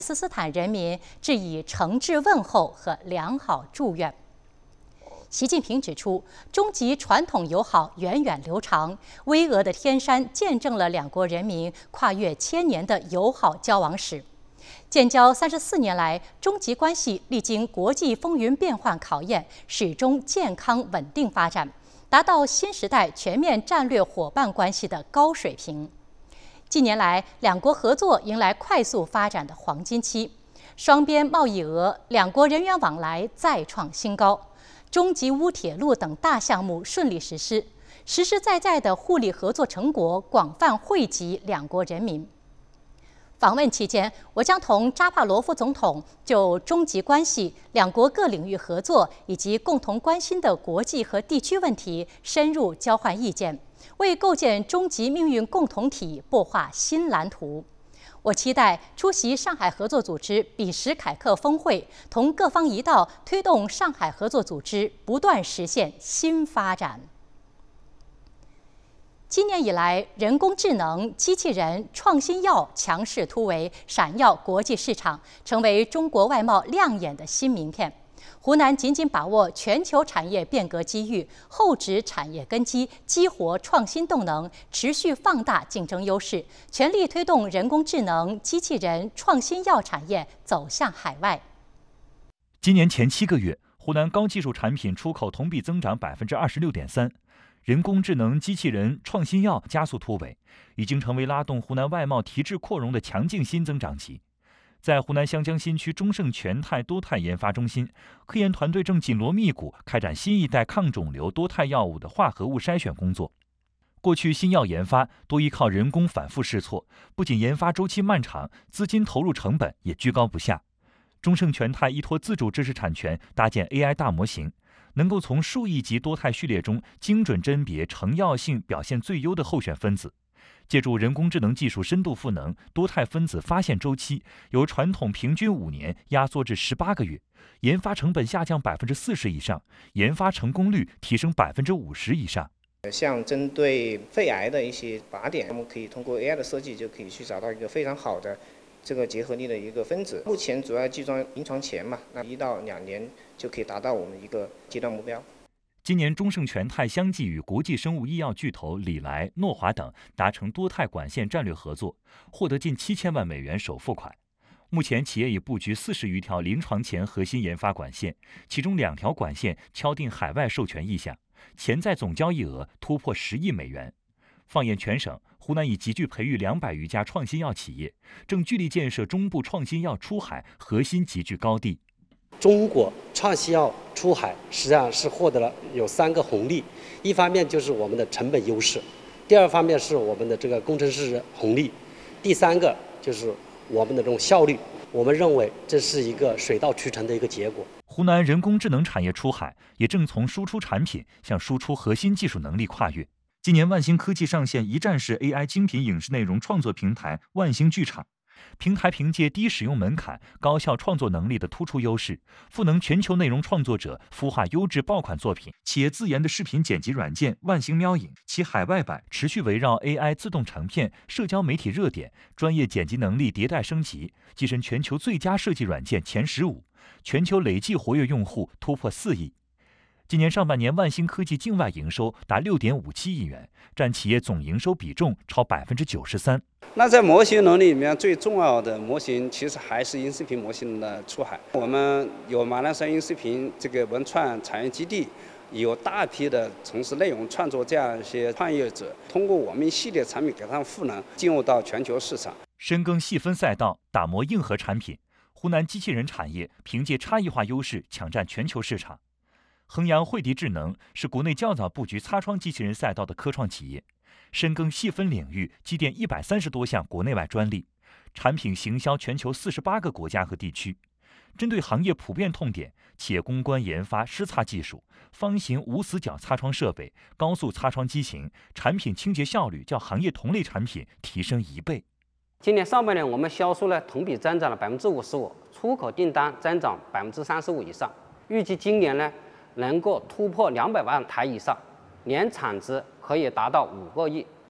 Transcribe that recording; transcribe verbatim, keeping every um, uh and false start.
斯斯坦人民致以诚挚问候和良好祝愿。习近平指出，中吉传统友好源远流长，巍峨的天山见证了两国人民跨越千年的友好交往史。建交三十四年来，中吉关系历经国际风云变幻考验，始终健康稳定发展，达到新时代全面战略伙伴关系的高水平。近年来，两国合作迎来快速发展的黄金期，双边贸易额、两国人员往来再创新高，中吉乌铁路等大项目顺利实施，实实在在的互利合作成果广泛惠及两国人民。访问期间，我将同扎帕罗夫总统就中吉关系、两国各领域合作以及共同关心的国际和地区问题深入交换意见，为构建中吉命运共同体擘画新蓝图。我期待出席上海合作组织比什凯克峰会，同各方一道推动上海合作组织不断实现新发展。今年以来，人工智能、机器人、创新药强势突围，闪耀国际市场，成为中国外贸亮眼的新名片。湖南紧紧把握全球产业变革机遇，厚植产业根基，激活创新动能，持续放大竞争优势，全力推动人工智能、机器人、创新药产业走向海外。 今年前七个月，湖南高技术产品出口同比增长百分之二十六点三。人工智能、机器人、创新药加速突围，已经成为拉动湖南外贸提质扩容的强劲新增长期。在湖南湘江新区中盛全肽多肽研发中心，科研团队正紧锣密鼓开展新一代抗肿瘤多肽药物的化合物筛选工作。过去新药研发多依靠人工反复试错，不仅研发周期漫长，资金投入成本也居高不下。中盛全肽依托自主知识产权搭建 A I 大模型，能够从数亿级多肽序列中精准甄别成药性表现最优的候选分子，借助人工智能技术深度赋能，多肽分子发现周期由传统平均五年压缩至十八个月，研发成本下降百分之四十以上，研发成功率提升百分之五十以上。 像针对肺癌的一些靶点，我们可以通过 A I 的设计，就可以去找到一个非常好的这个结合力的一个分子。目前主要集中临床前嘛，那一到两年就可以达到我们一个阶段目标。 今年中盛全肽相继与国际生物医药巨头礼来、诺华等达成多肽管线战略合作，获得近七千万美元首付款。目前企业已布局四十余条临床前核心研发管线，其中两条管线敲定海外授权意向，潜在总交易额突破十亿美元。放眼全省，湖南已集聚培育两百余家创新药企业，正聚力建设中部创新药出海核心集聚高地。 中国创新药出海实际上是获得了有三个红利，一方面就是我们的成本优势，第二方面是我们的这个工程师红利，第三个就是我们的这种效率。我们认为这是一个水到渠成的一个结果。 湖南人工智能产业出海也正从输出产品向输出核心技术能力跨越。今年万兴科技上线一站式 A I 精品影视内容创作平台万兴剧场，平台凭借低使用门槛、高效创作能力的突出优势，赋能全球内容创作者孵化优质爆款作品。企业自研的视频剪辑软件万兴喵影，其海外版持续围绕 A I 自动成片、社交媒体热点、专业剪辑能力迭代升级，跻身全球最佳设计软件前十五，全球累计活跃用户突破四亿。今年上半年，万兴科技境外营收达六点五七亿元，占企业总营收比重超百分之九十三。 那在模型能力里面，最重要的模型其实还是音视频模型的出海。我们有马栏山音视频这个文创产业基地，有大批的从事内容创作这样一些创业者，通过我们一系列产品给他们赋能，进入到全球市场。 深耕细分赛道，打磨硬核产品，湖南机器人产业凭借差异化优势抢占全球市场。衡阳惠迪智能是国内较早布局擦窗机器人赛道的科创企业，深耕细分领域，积淀一百三十多项国内外专利，产品行销全球四十八个国家和地区。针对行业普遍痛点，企业攻关研发湿擦技术、方形无死角擦窗设备、高速擦窗机型，产品清洁效率较行业同类产品提升一倍。 今年上半年我们销售呢同比增长了百分之五十五，出口订单增长百分之三十五以上，预计今年呢能够突破两百万台以上，年产值可以达到五个亿。